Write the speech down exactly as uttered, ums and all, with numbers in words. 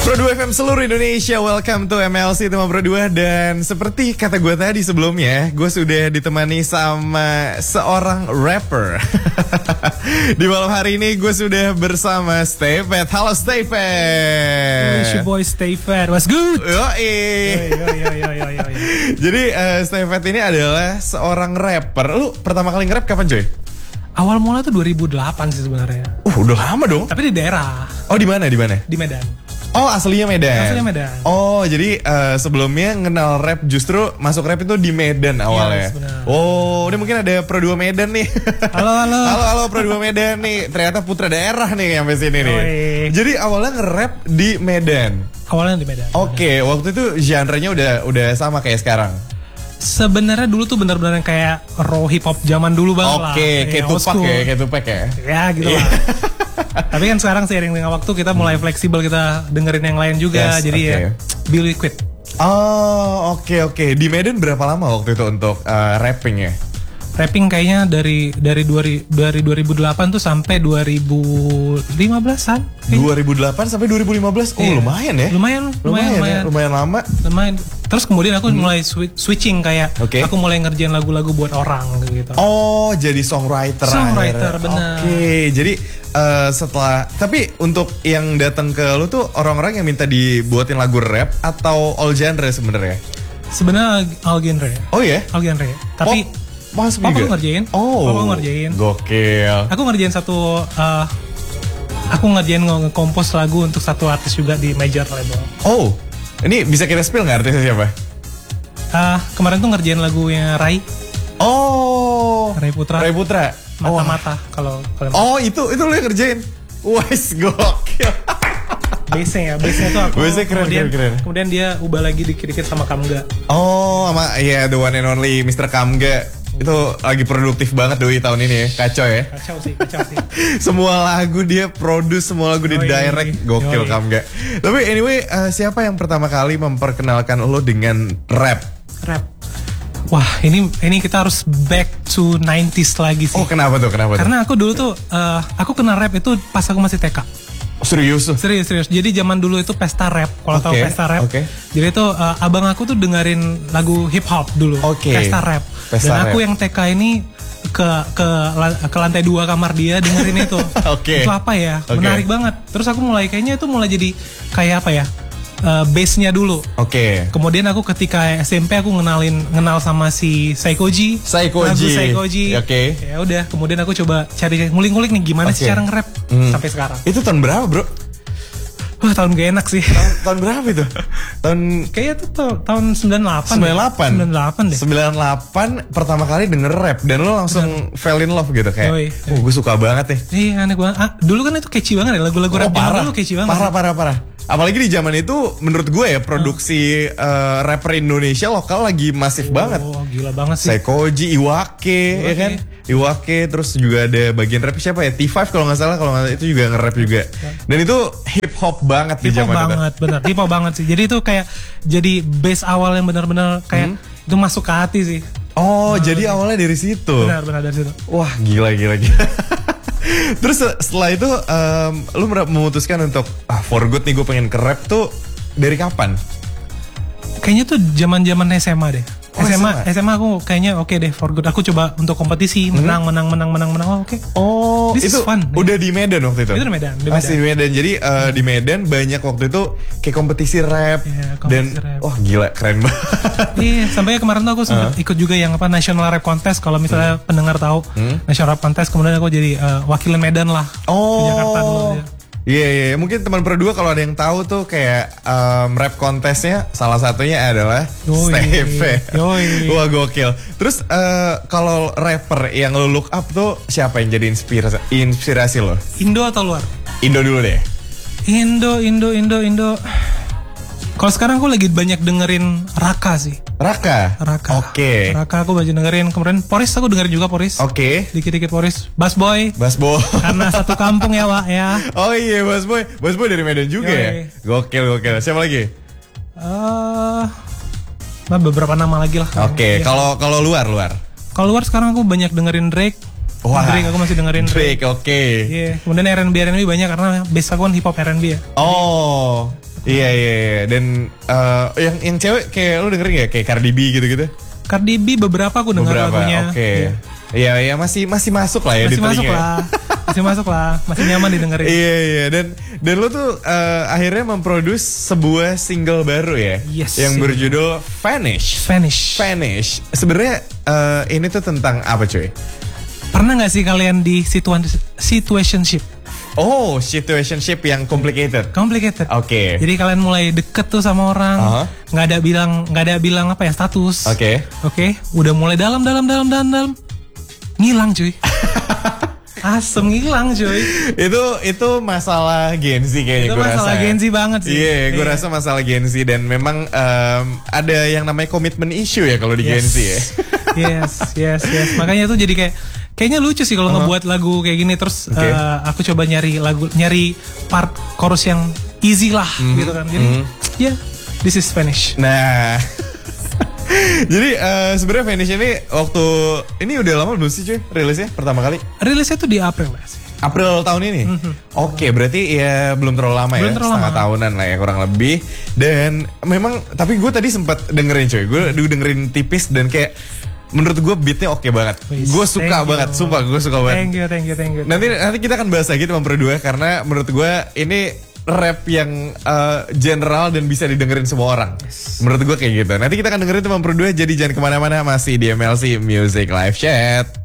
Pro dua F M seluruh Indonesia, welcome to M L C Tema Pro dua. Dan seperti kata gue tadi sebelumnya, gue sudah ditemani sama seorang rapper. Di malam hari ini gue sudah bersama Stay Fat. Halo Stay Fat. It's your boy Stay Fat, what's good? Yoi. Jadi uh, Stay Fat ini adalah seorang rapper. Lu pertama kali nge-rap kapan coy? Awal mula tuh dua ribu delapan sih sebenarnya. Uh, udah lama dong. Tapi di daerah. Oh, di mana? Di mana? Di Medan. Oh, aslinya Medan. Aslinya Medan. Oh, jadi uh, sebelumnya kenal rap justru masuk rap itu di Medan awalnya. Yes, benar. Oh, ini mungkin ada Pro dua Medan nih. Halo, halo. halo, halo Pro dua Medan nih. Ternyata putra daerah nih yang sampai sini nih. Oi. Jadi awalnya nge-rap di Medan. Awalnya di Medan. Oke, okay, waktu itu genre-nya udah udah sama kayak sekarang. Sebenarnya dulu tuh benar-benar kayak raw hip hop zaman dulu banget lah. Oke, kayak Tupac ya, kayak Tupac ya. Ya gitu lah. Tapi kan sekarang seiring dengan waktu kita mulai fleksibel, kita dengerin yang lain juga. Yes, jadi okay. ya be liquid. Oh, oke okay, oke. Okay. Di Medan berapa lama waktu itu untuk uh, rapping ya? Rapping kayaknya dari dari dua ribu delapan tuh sampai dua ribu lima belasan. dua ribu delapan sampai dua ribu lima belas. Oh, yeah. lumayan ya. Lumayan, lumayan, lumayan, lumayan, ya? lumayan lama. Lumayan. Terus kemudian aku hmm. mulai switching kayak okay. aku mulai ngerjain lagu-lagu buat orang gitu. Oh, jadi songwriter. Songwriter, benar. Oke, okay. Jadi uh, setelah tapi untuk yang datang ke lu tuh orang-orang yang minta dibuatin lagu rap atau all genre sebenarnya? Sebenarnya all genre. Oh ya? Yeah? All genre. Tapi oh. Masuk Papa juga? ngerjain. Oh, Papa ngerjain. Gokil. Aku ngerjain satu, uh, aku ngerjain nge-compose lagu untuk satu artis juga di major label. Oh, ini bisa kita spill nggak artisnya siapa? Uh, kemarin tuh ngerjain lagunya Rai. Oh, Rai Putra. Rai Putra. Mata-mata kalau kalian. Oh, itu itu lu yang ngerjain. Wes gokil. Base-nya ya, base-nya tuh aku Base-nya keren, kemudian, keren, keren. kemudian dia ubah lagi dikit-dikit sama Kamga. Oh, sama ya yeah, the one and only mister Kamga. Itu lagi produktif banget Doi tahun ini ya. Kacau ya. Kacau sih, kacau sih. Semua lagu dia produce, semua lagu dia direct. Gokil Kamga. Tapi anyway, uh, siapa yang pertama kali memperkenalkan lo dengan rap? Rap. Wah, ini ini kita harus back to nineties lagi sih. Oh, kenapa tuh? Kenapa Karena tuh? aku dulu tuh uh, aku kenal rap itu pas aku masih T K. Serius? Serius, serius. Jadi zaman dulu itu pesta rap. Kalau okay, tahu pesta rap. Okay. Jadi itu uh, abang aku tuh dengerin lagu hip hop dulu. Okay. Pesta rap. Pesta Dan aku rap. yang T K ini ke ke ke lantai dua kamar dia dengerin itu. Okay. Itu apa ya? Okay. Menarik banget. Terus aku mulai kayaknya itu mulai jadi kayak apa ya? Uh, base-nya dulu. Oke. Okay. Kemudian aku ketika S M P aku ngenalin kenal sama si Saikoji. Saikoji. Lagu Saikoji. Oke. Okay. Ya udah, kemudian aku coba cari ngulik-ngulik nih gimana okay. sih cara nge-rap hmm. sampai sekarang. Itu tahun berapa, Bro? Wah, tahun gak enak sih. Tahun, tahun berapa itu? Tahun kayaknya tuh ta- tahun sembilan puluh delapan. sembilan puluh delapan. sembilan puluh delapan deh. sembilan puluh delapan pertama kali denger rap dan lo langsung Bener. fell in love gitu kayak. Yoi, oh, gue suka banget nih. Iya, aneh banget. Ah, dulu kan itu catchy banget ya lagu-lagu oh, rap parah. dulu catchy banget. Parah, parah, parah. Apalagi di zaman itu menurut gue ya produksi oh. uh, rapper Indonesia lokal lagi masif oh, banget. Oh, gila banget sih. Saikoji, Iwake, Iwake, ya kan? Iwake, terus juga ada bagian rap siapa ya? T lima kalau nggak salah, kalau nggak itu juga nge-rap juga. Dan itu hip hop banget hip di zaman itu. Hip hop banget, benar. Hip hop banget sih. Jadi itu kayak jadi base awal yang benar-benar kayak hmm? itu masuk ke hati sih. Oh, nah, jadi awalnya dari situ. Benar, benar dari situ. Wah, gila gila gila. Terus setelah itu um, lu memutuskan untuk ah for good nih gue pengen ke rap tuh dari kapan? Kayaknya tuh zaman-zaman S M A deh. Oh, S M A, S M A S M A aku kayaknya oke okay deh for good. Aku coba untuk kompetisi, menang, hmm? menang, menang, menang, menang. Oh, oke. Okay. Oh, This itu is fun. Udah di Medan waktu itu? Itu di Medan. Di Masih di Medan. Jadi uh, di Medan banyak waktu itu kayak kompetisi rap. Yeah, kompetisi dan rap. wah gila keren banget. Iya, sampai kemarin tuh aku sempat uh. ikut juga yang apa National Rap Contest. Kalau misalnya hmm. pendengar tahu hmm? National Rap Contest, kemudian aku jadi uh, wakilin Medan lah. Oh. Di Jakarta dulu ya. Iya, yeah, yeah. Mungkin teman Pro dua kalau ada yang tahu tuh kayak um, rap kontesnya salah satunya adalah Steve. Wah gokil. Terus uh, kalau rapper yang lo look up tuh siapa yang jadi inspirasi, inspirasi lo? Indo atau luar? Indo dulu deh. Indo, Indo, Indo, Indo. Kalau sekarang aku lagi banyak dengerin Raka sih. Raka? Raka. Oke. Okay. Raka aku banyak dengerin. Kemudian Poris aku dengerin juga Poris. Oke. Okay. Dikit-dikit Poris. Bass Boy. Bass Boy. Karena satu kampung ya, Wak ya. Oh iya, Bass Boy. Bass Boy dari Medan juga Yoi. ya. Gokil, gokil. Siapa lagi? Eh, uh, beberapa nama lagi lah. Oke. Okay. Kalau ya. kalau luar, luar. Kalau luar sekarang aku banyak dengerin Drake. Wah, Drake aku masih dengerin Drake. Oke. Okay. Iya. Yeah. Kemudian R and B R and B banyak karena base aku kan hip hop R and B ya. Oh. Iya iya iya. Dan uh, yang yang cewek kayak lu dengerin gak kayak Cardi B gitu-gitu? Cardi B beberapa aku dengar Beberapa, lagunya. Oke. Okay. Iya. Iya iya masih masih masuk lah ya masih di masuk telinga. lah. Masih masuk lah. Masih nyaman didengerin. Iya iya dan dan lu tuh uh, akhirnya memproduce sebuah single baru ya. Yes. Yang berjudul Vanish. Vanish. Vanish. Sebenarnya uh, ini tuh tentang apa cuy? Pernah gak sih kalian di situa- situationship? Oh, situationship yang complicated. Complicated. Oke. Okay. Jadi kalian mulai deket tuh sama orang, Uh-huh. nggak ada bilang nggak ada bilang apa ya status. Oke. Okay. Oke. Okay? Udah mulai dalam dalam dalam dalam dalam, ngilang cuy. Asem ngilang cuy. itu itu masalah Gen Z kayaknya Itu gue rasa. masalah Gen Z banget sih. Iya, yeah, gue Iya. rasa masalah Gen Z dan memang um, ada yang namanya komitmen issue ya kalau di Yes. Gen Z ya. yes, yes, yes. Makanya tuh jadi kayak kayaknya lucu sih kalau Uh-huh. ngebuat lagu kayak gini terus Okay. uh, aku coba nyari lagu nyari part chorus yang easy lah Mm-hmm. gitu kan. Jadi Mm-hmm. ya yeah, this is Spanish. Nah, jadi uh, sebenarnya Vanish ini waktu ini udah lama belum sih cuy rilisnya pertama kali? Rilisnya tuh di April lah sih. April tahun ini. Mm-hmm. Oke, berarti ya belum terlalu lama Belum ya, terlalu setengah lama. tahunan lah ya kurang lebih. Dan memang, tapi gue tadi sempat dengerin cuy, gue dengerin tipis dan kayak menurut gue beatnya oke banget. Wih, Gue suka thank banget, you. sumpah gue suka banget. Thank you, thank you, thank you. Nanti nanti kita akan bahas lagi teman berdua karena menurut gue ini rap yang uh, general dan bisa didengerin semua orang. Yes. Menurut gue kayak gitu. Nanti kita akan dengerin teman berdua, jadi jangan kemana-mana, masih di M L C Music Live Chat.